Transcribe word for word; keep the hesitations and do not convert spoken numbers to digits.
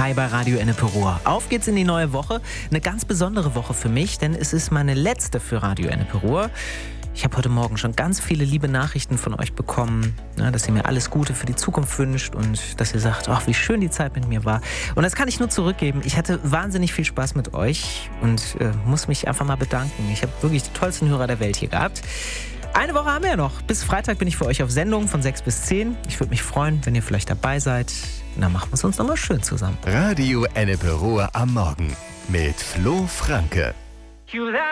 Hi bei Radio Ennepe Ruhr. Auf geht's in die neue Woche. Eine ganz besondere Woche für mich, denn es ist meine letzte für Radio Ennepe Ruhr. Ich habe heute Morgen schon ganz viele liebe Nachrichten von euch bekommen, ne, dass ihr mir alles Gute für die Zukunft wünscht und dass ihr sagt, ach, wie schön die Zeit mit mir war. Und das kann ich nur zurückgeben. Ich hatte wahnsinnig viel Spaß mit euch und äh, muss mich einfach mal bedanken. Ich habe wirklich die tollsten Hörer der Welt hier gehabt. Eine Woche haben wir ja noch. Bis Freitag bin ich für euch auf Sendung von sechs bis zehn. Ich würde mich freuen, wenn ihr vielleicht dabei seid. Dann machen wir es uns nochmal schön zusammen. Radio Ennepe Ruhr am Morgen mit Flo Franke.